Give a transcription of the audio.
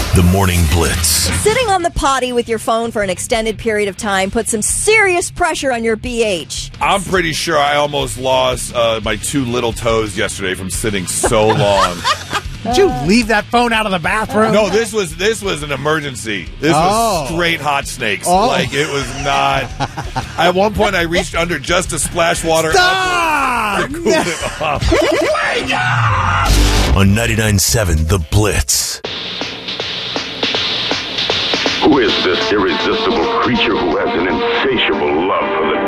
The Morning Blitz. Sitting on the potty with your phone for an extended period of time puts some serious pressure on your BH. I'm pretty sure I almost lost my 2 little toes yesterday from sitting so long. Did you leave that phone out of the bathroom? No, this was an emergency. This was straight hot snakes. Like, it was not. At one point, I reached under just to splash water Stop! up to cool it off. On 99.7 The Blitz. Who is this irresistible creature who has an insatiable love for the